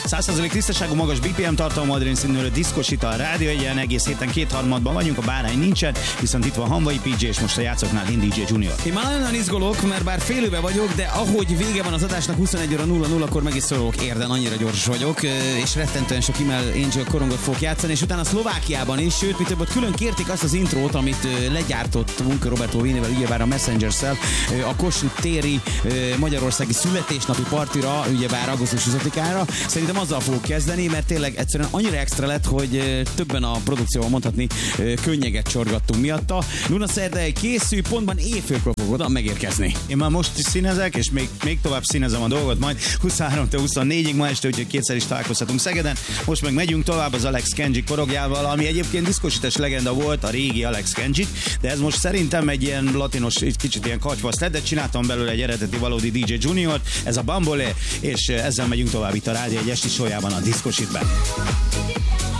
100% tisztaságú, magas BPM tartalmú adrénszínűrő diszkosita a rádió, egyen egész héten 2/3-ban vagyunk, a bárány nincsen, viszont itt van Hanvai PJ, és most a játszóknál én DJ Junior. Én már nagyon izgulok, mert bár félőbe vagyok, de ahogy vége van az adásnak 21:00-akkor meg is szorulok érden, annyira gyors vagyok, és rettentően sok Email Angel korongot fogok játszani, és utána Szlovákiában is, sőt, mi több ott külön kérték azt az intrót, amit legyártott Bunker Roberto Vénével, ugyebár a Messenger-szel, a Kossuth téri magyarországi születésnapi partira, ugyebár augusztus 20-ára. Szerintem azzal fogok kezdeni, mert tényleg egyszerűen annyira extra lett, hogy többen a produkcióban mondhatni könnyeget csorgattunk miatta. Luna Szerdai készül, pontban éjfélkor fog oda megérkezni. Én már most is színezek, és még tovább színezem a dolgot, majd 23-24-ig ma este, úgyhogy kétszer is találkozhatunk Szegeden. Most meg megyünk tovább az Alex Kenji korogjával, ami egyébként diszkosítes legenda volt, a régi Alex Kenji, de ez most szerintem egy ilyen latinos, egy kicsit ilyen katyvasz lett, de csináltam belőle egy eredeti valódi DJ Juniort, ez a Bambole, és ezzel megyünk tovább itt a rádió egy esti sójában, a Diszkositben.